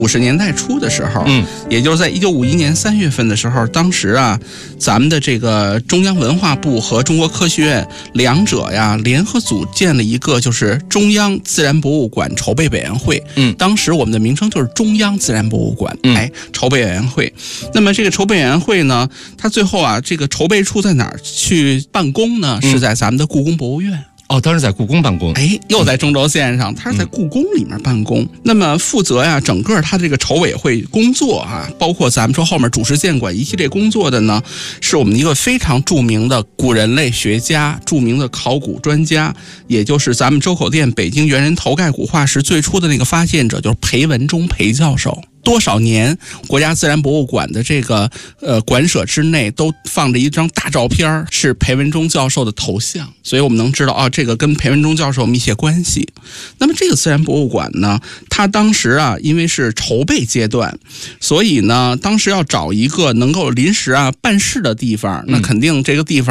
50年代初的时候，也就是在1951年3月份的时候，当时啊，咱们的这个中央文化部和中国科学院两者呀联合组建了一个就是中央自然博物馆筹备委员会。当时我们的名称就是中央自然博物馆，筹备委员会。那么这个筹备委员会呢，它最后啊，这个筹备处在哪儿去办公呢？是在咱们的故宫博物院。 当时在故宫办公， 又在中轴线上，他是在故宫里面办公。那么负责呀，整个他这个筹委会工作啊，包括咱们说后面主持监管一系列工作的呢，是我们一个非常著名的古人类学家、著名的考古专家，也就是咱们周口店北京猿人头盖骨化石最初的那个发现者，就是裴文中裴教授。多少年，国家自然博物馆的这个馆舍之内都放着一张大照片，是裴文中教授的头像，所以我们能知道这个跟裴文中教授有密切关系。那么这个自然博物馆呢，它当时啊，因为是筹备阶段，所以呢，当时要找一个能够临时办事的地方，那肯定这个地方